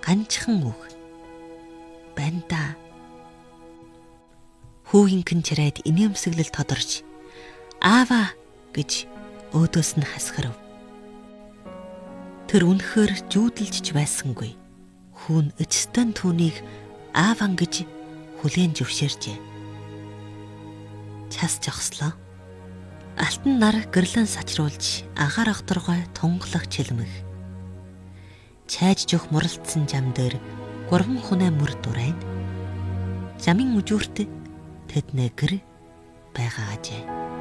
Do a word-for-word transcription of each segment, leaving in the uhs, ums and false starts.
ганцхан үг. Байна да. Хүүгийнхэн чирээд инээмсэглэл тодорч аава гэж өөдөөс нь хасгарав. Тэр үнэхээр жүүдэлж ч байсангүй. Хүүн эцэстэн түүнийг ааван гэж хүлээн зөвшөөрчээ. Час жогслоо. Алтан нар гэрлэн сачруулж агаар ахторгой тунгалах чилмэх. Чайж жөх муралдсан жам дээр гурван хүнээ мөр дурайн. Замын үжүүрт тэд нэгэр байгаа ажээ.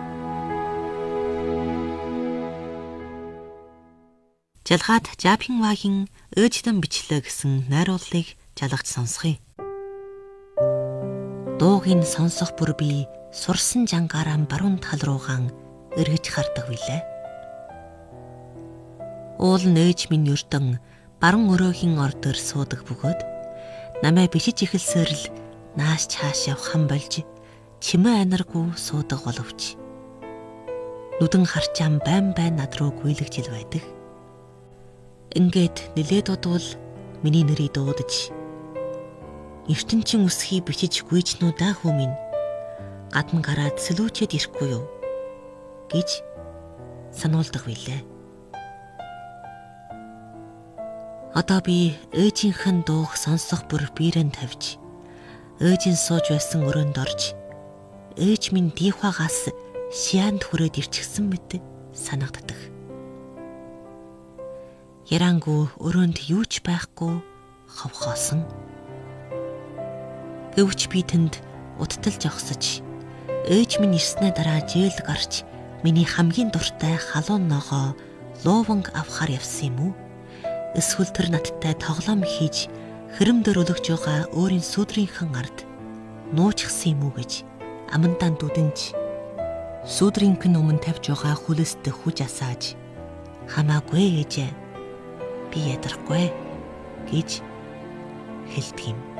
Жалгаад Жапинвагийн өөжтөн бичлээ гэсэн найруулгыг жалгаж сонсгоё. Дуугийн сонсох бүр би сурсан жангаараа баруун тал руугаан эргэж хардаг билээ. Уул нээж минь өрдөн баруун өрөөхийн ордоор суудаг бөгөөд намайг бишиж эхэлсээр л нааш чааш явхан болж чимээ анаргүй суудаг боловч нүдэн харчаан байн байн над руу гүйлгэж ил байдаг. Ингээд нилээд удвал миний нэрийг дуудаж ертөнцийн үсхий бичиж гүйжнүү даа хүү минь гадна гараад сэлүүчэд ирэхгүй юу гэж сануулдаг билээ. Одоо би ээжийнхэн дууг сонсох бүр биерэн тавьж ээжийн сууж байсан өрөөнд орж ээж минь диихвагаас шианд хүрээд ирчихсэн мэт санагддаг. Ярангу өрөөнд юу ч байхгүй ховхоосон. Гэвч би тэнд удтал жогсож ээж минь ирснээ дараа жээл гарч миний хамгийн дуртай халуун ногоо лууванг авахар явсан юм уу? Эсвэл тэр надтай тоглоом хийж хэрэмдэр өлгөж байгаа өөрийн сүдрийнхэн ард нуучихсан юм уу гэж амандаа дүдэнж сүдрийнхэн өмнө тавьж байгаа хүлэст хүж асааж хамаагүй ээжээ би ядарахгүй гэж хэлдэг юм.